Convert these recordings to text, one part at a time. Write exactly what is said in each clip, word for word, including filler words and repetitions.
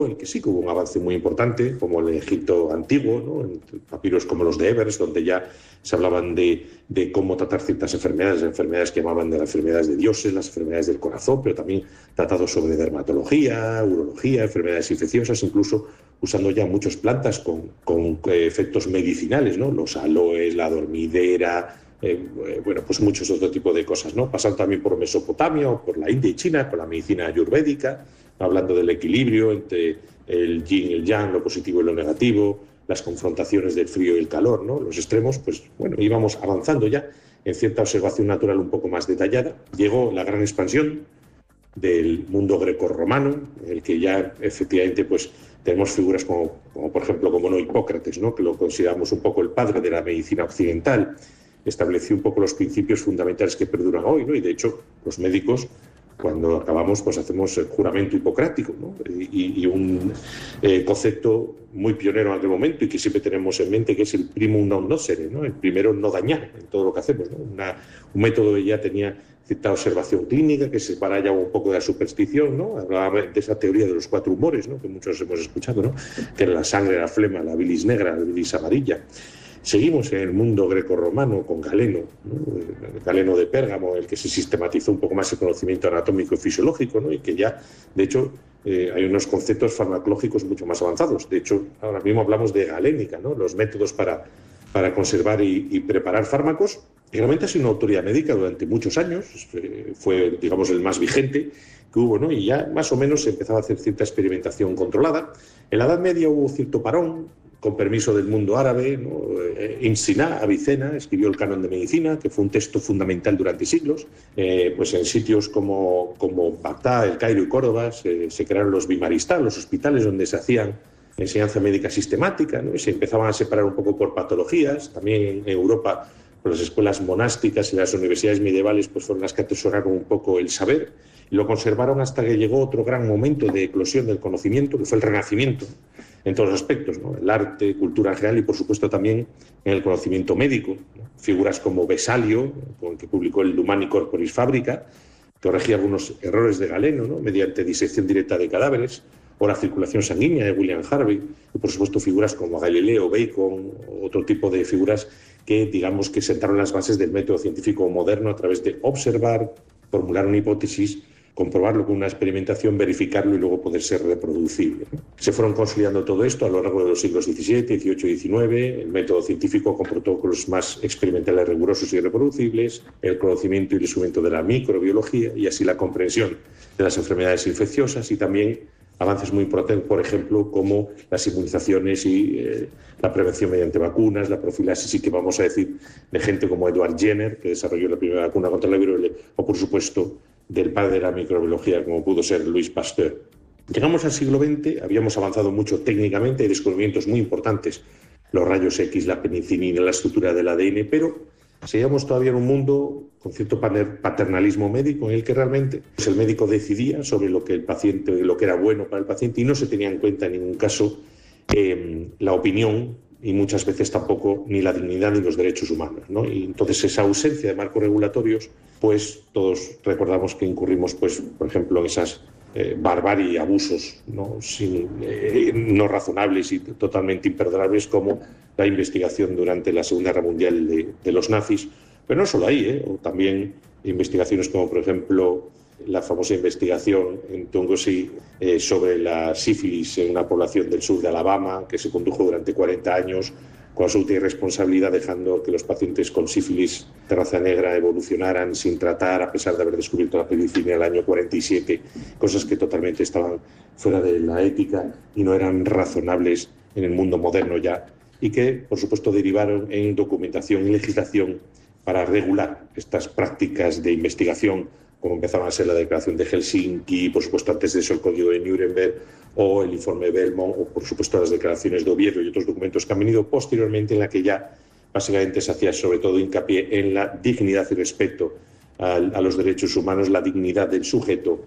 en el que sí que hubo un avance muy importante, como el Egipto antiguo, ¿no? En papiros como los de Ebers, donde ya se hablaban de, de cómo tratar ciertas enfermedades, enfermedades que llamaban de las enfermedades de dioses, las enfermedades del corazón, pero también tratados sobre dermatología, urología, enfermedades infecciosas, incluso usando ya muchas plantas con, con efectos medicinales, ¿no? Los aloes, la dormidera, eh, bueno, pues muchos otro tipo de cosas, ¿no? Pasando también por Mesopotamia o por la India y China, con la medicina ayurvédica, hablando del equilibrio entre el yin y el yang, lo positivo y lo negativo, las confrontaciones del frío y el calor, ¿no? Los extremos, pues bueno, íbamos avanzando ya en cierta observación natural un poco más detallada. Llegó la gran expansión del mundo grecorromano, en el que ya efectivamente pues tenemos figuras como, como por ejemplo, como no Hipócrates, ¿no? Que lo consideramos un poco el padre de la medicina occidental, estableció un poco los principios fundamentales que perduran hoy, ¿no? Y de hecho los médicos, cuando acabamos, pues hacemos el juramento hipocrático, ¿no? Y, y un eh, concepto muy pionero en aquel momento y que siempre tenemos en mente, que es el primum non nocere, ¿no? El primero no dañar en todo lo que hacemos, ¿no? Una, un método que ya tenía cierta observación clínica, que se separa ya un poco de la superstición, ¿no? Hablaba de esa teoría de los cuatro humores, ¿no? Que muchos hemos escuchado, ¿no? Que era la sangre, la flema, la bilis negra, la bilis amarilla. Seguimos en el mundo grecorromano con Galeno, ¿no? Galeno de Pérgamo, el que se sistematizó un poco más el conocimiento anatómico y fisiológico, ¿no? Y que ya, de hecho, eh, hay unos conceptos farmacológicos mucho más avanzados. De hecho, ahora mismo hablamos de galénica, ¿no? Los métodos para, para conservar y, y preparar fármacos. Y realmente ha sido una autoridad médica durante muchos años, eh, fue, digamos, el más vigente que hubo, ¿no? Y ya más o menos se empezaba a hacer cierta experimentación controlada. En la Edad Media hubo cierto parón, con permiso del mundo árabe, ¿no? eh, Ibn Sina, Avicena, escribió el Canon de Medicina, que fue un texto fundamental durante siglos. Eh, pues en sitios como, como Bagdad, El Cairo y Córdoba se, se crearon los bimaristas, los hospitales donde se hacían enseñanza médica sistemática, ¿no? Y se empezaban a separar un poco por patologías. También en Europa, pues las escuelas monásticas y las universidades medievales pues fueron las que atesoraron un poco el saber y lo conservaron hasta que llegó otro gran momento de eclosión del conocimiento, que fue el Renacimiento, en todos los aspectos, ¿no? El arte, cultura en general y, por supuesto, también en el conocimiento médico, ¿no? Figuras como Vesalio, con el que publicó el Humani Corporis Fabrica, que corregía algunos errores de Galeno, ¿no? Mediante disección directa de cadáveres, o la circulación sanguínea de William Harvey, y, por supuesto, figuras como Galileo, Bacon, otro tipo de figuras que, digamos, que sentaron las bases del método científico moderno a través de observar, formular una hipótesis, comprobarlo con una experimentación, verificarlo y luego poder ser reproducible, ¿no? Se fueron consolidando todo esto a lo largo de los siglos diecisiete, dieciocho y diecinueve, el método científico con protocolos más experimentales, rigurosos y reproducibles, el conocimiento y el instrumento de la microbiología y así la comprensión de las enfermedades infecciosas y también avances muy importantes, por ejemplo, como las inmunizaciones y eh, la prevención mediante vacunas, la profilaxis, y que vamos a decir de gente como Edward Jenner, que desarrolló la primera vacuna contra la viruela, o por supuesto del padre de la microbiología, como pudo ser Louis Pasteur. Llegamos al siglo veinte, habíamos avanzado mucho técnicamente, hay descubrimientos muy importantes, los rayos X, la penicilina, la estructura del A D N, pero seguíamos todavía en un mundo con cierto paternalismo médico en el que realmente pues, el médico decidía sobre lo que el paciente, lo que era bueno para el paciente y no se tenía en cuenta en ningún caso eh, la opinión y muchas veces tampoco ni la dignidad ni los derechos humanos, ¿no? Y entonces esa ausencia de marcos regulatorios, pues todos recordamos que incurrimos, pues, por ejemplo, en esas eh, barbarie y abusos, ¿no? Sin, eh, no razonables y totalmente imperdonables como la investigación durante la Segunda Guerra Mundial de, de los nazis, pero no solo ahí, ¿eh? O también investigaciones como, por ejemplo, la famosa investigación en Tungusi eh, sobre la sífilis en una población del sur de Alabama, que se condujo durante cuarenta años con absoluta irresponsabilidad, dejando que los pacientes con sífilis de raza negra evolucionaran sin tratar, a pesar de haber descubierto la penicilina en el año cuarenta y siete, cosas que totalmente estaban fuera de la ética y no eran razonables en el mundo moderno ya, y que, por supuesto, derivaron en documentación y legislación para regular estas prácticas de investigación, como empezaban a ser la Declaración de Helsinki, por supuesto antes de eso el Código de Nuremberg o el Informe de Belmont o por supuesto las declaraciones de Oviedo y otros documentos que han venido posteriormente en la que ya básicamente se hacía sobre todo hincapié en la dignidad y respeto a, a los derechos humanos, la dignidad del sujeto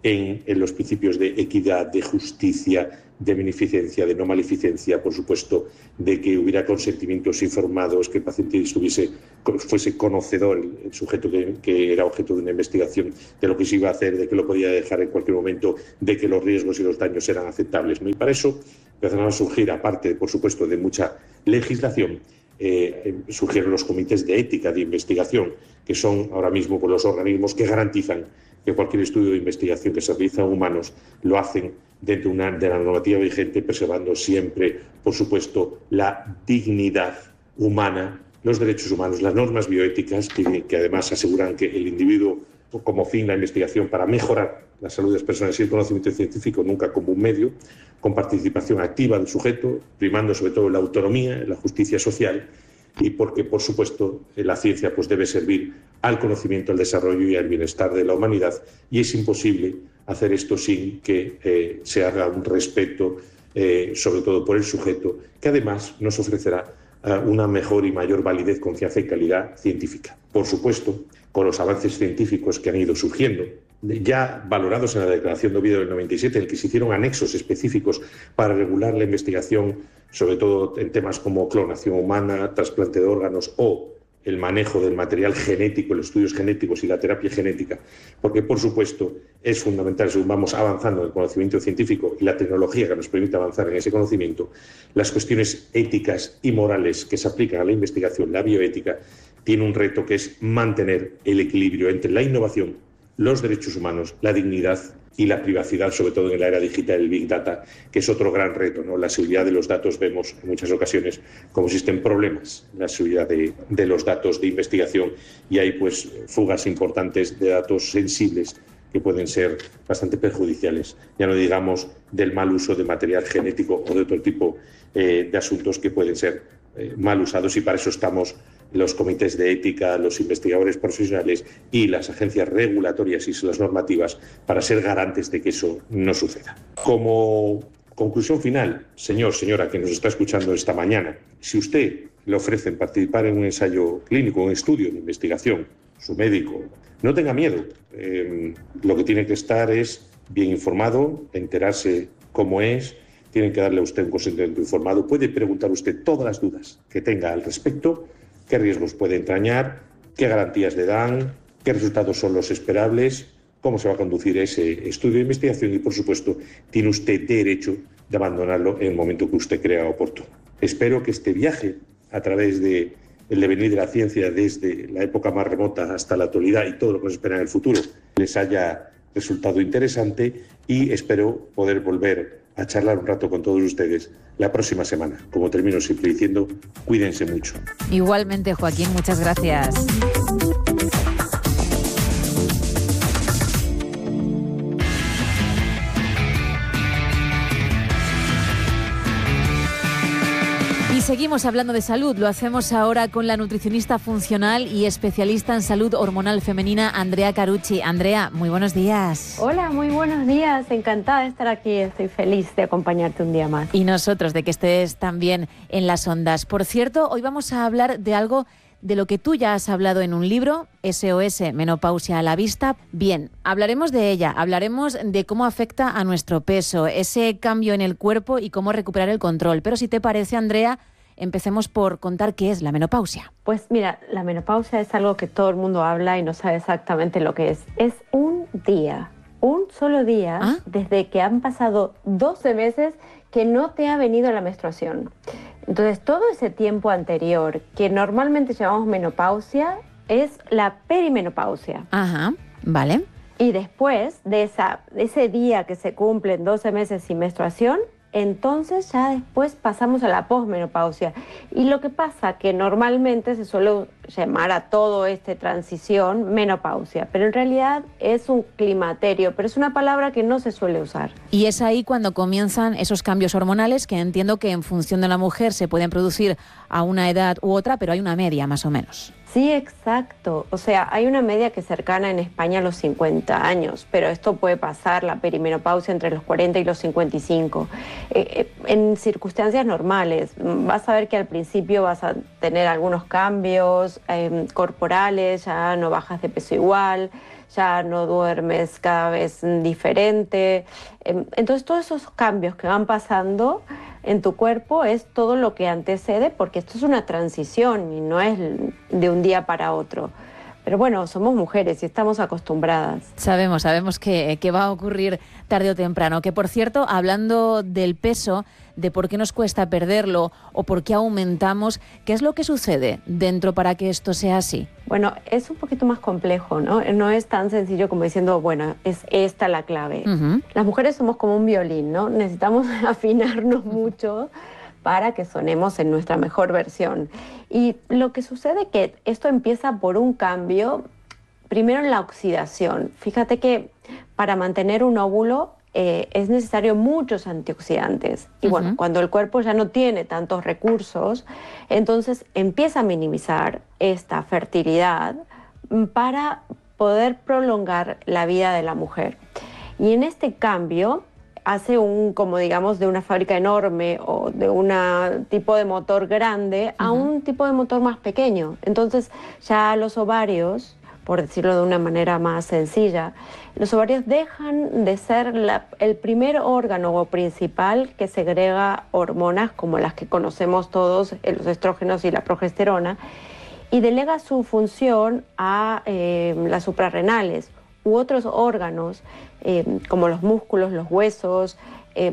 en, en los principios de equidad, de justicia, de beneficencia, de no maleficencia, por supuesto, de que hubiera consentimientos informados, que el paciente estuviese, fuese conocedor, el, el sujeto que, que era objeto de una investigación, de lo que se iba a hacer, de que lo podía dejar en cualquier momento, de que los riesgos y los daños eran aceptables, ¿no? Y para eso empezaron a surgir, aparte, por supuesto, de mucha legislación, eh, surgieron los comités de ética de investigación, que son ahora mismo pues, los organismos que garantizan que cualquier estudio de investigación que se realiza en humanos lo hacen dentro de, una, de la normativa vigente, preservando siempre, por supuesto, la dignidad humana, los derechos humanos, las normas bioéticas, que, que además aseguran que el individuo, como fin, la investigación para mejorar la salud de las personas y el conocimiento científico, nunca como un medio, con participación activa del sujeto, primando sobre todo la autonomía, la justicia social, y porque, por supuesto, la ciencia pues, debe servir al conocimiento, al desarrollo y al bienestar de la humanidad, y es imposible hacer esto sin que eh, se haga un respeto, eh, sobre todo por el sujeto, que además nos ofrecerá eh, una mejor y mayor validez, confianza y calidad científica. Por supuesto, con los avances científicos que han ido surgiendo, ya valorados en la Declaración de Oviedo del noventa y siete, en el que se hicieron anexos específicos para regular la investigación, sobre todo en temas como clonación humana, trasplante de órganos o el manejo del material genético, los estudios genéticos y la terapia genética, porque, por supuesto, es fundamental, según vamos avanzando en el conocimiento científico y la tecnología que nos permite avanzar en ese conocimiento, las cuestiones éticas y morales que se aplican a la investigación, la bioética, tiene un reto que es mantener el equilibrio entre la innovación, los derechos humanos, la dignidad y la privacidad, sobre todo en la era digital del Big Data, que es otro gran reto, ¿no? La seguridad de los datos, vemos en muchas ocasiones cómo existen problemas en la seguridad de, de los datos de investigación y hay pues fugas importantes de datos sensibles que pueden ser bastante perjudiciales. Ya no digamos del mal uso de material genético o de otro tipo eh, de asuntos que pueden ser eh, mal usados, y para eso estamos los comités de ética, los investigadores profesionales y las agencias regulatorias y las normativas para ser garantes de que eso no suceda. Como conclusión final, señor, señora, que nos está escuchando esta mañana, si usted le ofrecen participar en un ensayo clínico, un estudio de investigación, su médico, no tenga miedo. Eh, lo que tiene que estar es bien informado, enterarse cómo es, tienen que darle a usted un consentimiento informado, puede preguntar usted todas las dudas que tenga al respecto, qué riesgos puede entrañar, qué garantías le dan, qué resultados son los esperables, cómo se va a conducir ese estudio de investigación y, por supuesto, tiene usted derecho de abandonarlo en el momento que usted crea oportuno. Espero que este viaje a través del devenir de la ciencia desde la época más remota hasta la actualidad y todo lo que nos espera en el futuro les haya resultado interesante y espero poder volver a charlar un rato con todos ustedes la próxima semana. Como termino siempre diciendo, cuídense mucho. Igualmente, Joaquín, muchas gracias. Y seguimos hablando de salud. Lo hacemos ahora con la nutricionista funcional y especialista en salud hormonal femenina, Andrea Carucci. Andrea, muy buenos días. Hola, muy buenos días. Encantada de estar aquí. Estoy feliz de acompañarte un día más. Y nosotros de que estés también en las ondas. Por cierto, hoy vamos a hablar de algo de lo que tú ya has hablado en un libro, S O S, Menopausia a la vista. Bien, hablaremos de ella, hablaremos de cómo afecta a nuestro peso, ese cambio en el cuerpo y cómo recuperar el control. Pero si te parece, Andrea, empecemos por contar qué es la menopausia. Pues mira, la menopausia es algo que todo el mundo habla y no sabe exactamente lo que es. Es un día, un solo día, ¿Ah? desde que han pasado doce meses que no te ha venido la menstruación. Entonces, todo ese tiempo anterior, que normalmente llamamos menopausia, es la perimenopausia. Ajá, vale. Y después de, esa, de ese día que se cumplen doce meses sin menstruación, entonces ya después pasamos a la posmenopausia. Y lo que pasa que normalmente se suele llamar a todo esta transición menopausia, pero en realidad es un climaterio, pero es una palabra que no se suele usar. Y es ahí cuando comienzan esos cambios hormonales que entiendo que en función de la mujer se pueden producir a una edad u otra, pero hay una media más o menos. Sí, exacto. O sea, hay una media que es cercana en España a los cincuenta años, pero esto puede pasar, la perimenopausia, entre los cuarenta y los cincuenta y cinco. Eh, en circunstancias normales, vas a ver que al principio vas a tener algunos cambios eh, corporales, ya no bajas de peso igual, ya no duermes cada vez diferente. Entonces todos esos cambios que van pasando en tu cuerpo es todo lo que antecede, porque esto es una transición y no es de un día para otro. Pero bueno, somos mujeres y estamos acostumbradas. Sabemos, sabemos que, que va a ocurrir tarde o temprano. Que, por cierto, hablando del peso, de por qué nos cuesta perderlo o por qué aumentamos, ¿qué es lo que sucede dentro para que esto sea así? Bueno, es un poquito más complejo, ¿no? No es tan sencillo como diciendo, bueno, es esta la clave. Uh-huh. Las mujeres somos como un violín, ¿no? Necesitamos afinarnos mucho para que sonemos en nuestra mejor versión. Y lo que sucede es que esto empieza por un cambio, primero en la oxidación. Fíjate que para mantener un óvulo eh, es necesario muchos antioxidantes. Y uh-huh. bueno, cuando el cuerpo ya no tiene tantos recursos, entonces empieza a minimizar esta fertilidad para poder prolongar la vida de la mujer. Y en este cambio hace un, como digamos, de una fábrica enorme o de un tipo de motor grande a uh-huh. un tipo de motor más pequeño. Entonces ya los ovarios, por decirlo de una manera más sencilla, los ovarios dejan de ser la, el primer órgano principal que segrega hormonas como las que conocemos todos, los estrógenos y la progesterona, y delega su función a eh, las suprarrenales u otros órganos, eh, como los músculos, los huesos eh,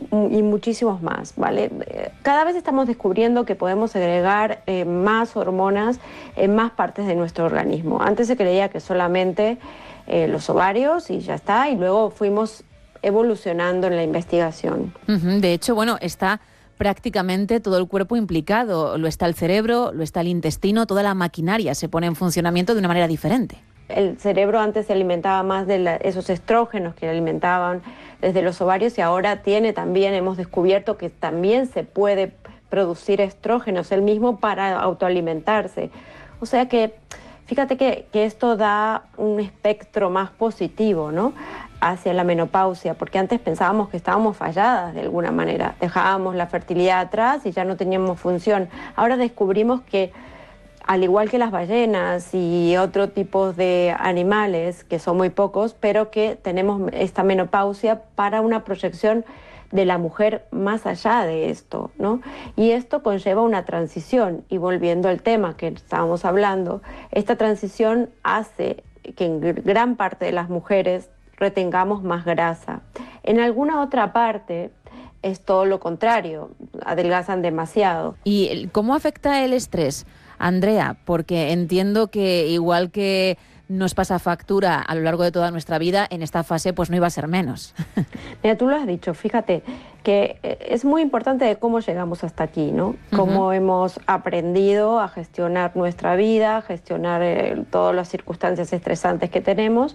y muchísimos más, ¿vale? Cada vez estamos descubriendo que podemos segregar eh, más hormonas en más partes de nuestro organismo. Antes se creía que solamente eh, los ovarios y ya está, y luego fuimos evolucionando en la investigación. Uh-huh. De hecho, bueno, está prácticamente todo el cuerpo implicado. Lo está el cerebro, lo está el intestino, toda la maquinaria se pone en funcionamiento de una manera diferente. El cerebro antes se alimentaba más de la, esos estrógenos que alimentaban desde los ovarios, y ahora tiene también, hemos descubierto que también se puede producir estrógenos él mismo para autoalimentarse. O sea que fíjate que, que esto da un espectro más positivo, ¿no?, hacia la menopausia, porque antes pensábamos que estábamos falladas de alguna manera, dejábamos la fertilidad atrás y ya no teníamos función. Ahora descubrimos que, al igual que las ballenas y otro tipo de animales, que son muy pocos, pero que tenemos esta menopausia para una proyección de la mujer más allá de esto, ¿no? Y esto conlleva una transición, y volviendo al tema que estábamos hablando, esta transición hace que en gran parte de las mujeres retengamos más grasa. En alguna otra parte es todo lo contrario, adelgazan demasiado. ¿Y cómo afecta el estrés, Andrea? Porque entiendo que igual que nos pasa factura a lo largo de toda nuestra vida, en esta fase pues no iba a ser menos. Mira, tú lo has dicho, fíjate que es muy importante de cómo llegamos hasta aquí, ¿no? Cómo uh-huh. hemos aprendido a gestionar nuestra vida, a gestionar eh, todas las circunstancias estresantes que tenemos.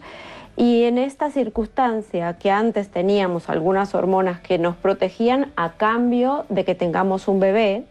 Y en esta circunstancia que antes teníamos algunas hormonas que nos protegían a cambio de que tengamos un bebé,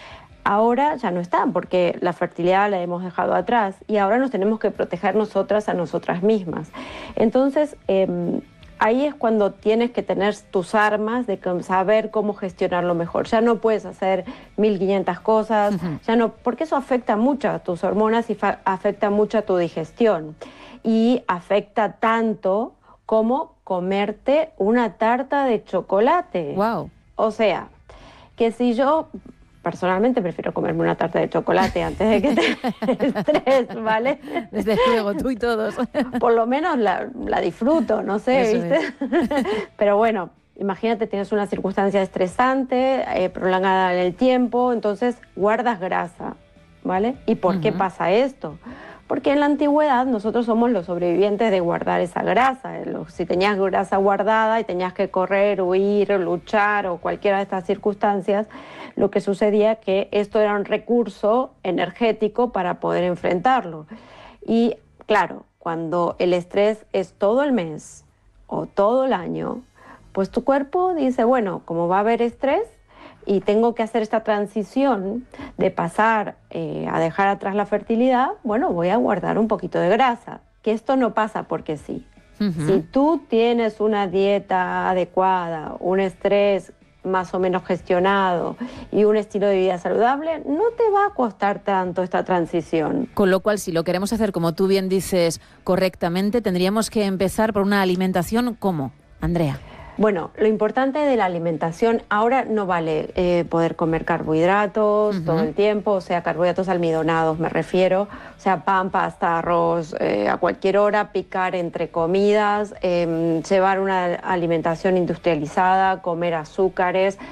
ahora ya no están, porque la fertilidad la hemos dejado atrás y ahora nos tenemos que proteger nosotras a nosotras mismas. Entonces, eh, ahí es cuando tienes que tener tus armas de saber cómo gestionarlo mejor. Ya no puedes hacer mil quinientas cosas, uh-huh. ya no, porque eso afecta mucho a tus hormonas y fa- afecta mucho a tu digestión. Y afecta tanto como comerte una tarta de chocolate. Wow. O sea, que si yo personalmente prefiero comerme una tarta de chocolate antes de que te estrés, ¿vale? Desde luego, tú y todos. Por lo menos la, la disfruto, no sé, Eso ¿viste? Es. Pero bueno, imagínate, tienes una circunstancia estresante, eh, prolongada en el tiempo, entonces guardas grasa, ¿vale? ¿Y por uh-huh. qué pasa esto? Porque en la antigüedad nosotros somos los sobrevivientes de guardar esa grasa. Si tenías grasa guardada y tenías que correr, huir, luchar o cualquiera de estas circunstancias, lo que sucedía es que esto era un recurso energético para poder enfrentarlo. Y claro, cuando el estrés es todo el mes o todo el año, pues tu cuerpo dice, bueno, como va a haber estrés, y tengo que hacer esta transición de pasar eh, a dejar atrás la fertilidad, bueno, voy a guardar un poquito de grasa, que esto no pasa porque sí. Uh-huh. Si tú tienes una dieta adecuada, un estrés más o menos gestionado y un estilo de vida saludable, no te va a costar tanto esta transición. Con lo cual, si lo queremos hacer, como tú bien dices, correctamente, tendríamos que empezar por una alimentación, ¿cómo, Andrea? Bueno, lo importante de la alimentación, ahora no vale eh, poder comer carbohidratos uh-huh. todo el tiempo, o sea, carbohidratos almidonados me refiero, o sea, pan, pasta, arroz, eh, a cualquier hora, picar entre comidas, eh, llevar una alimentación industrializada, comer azúcares,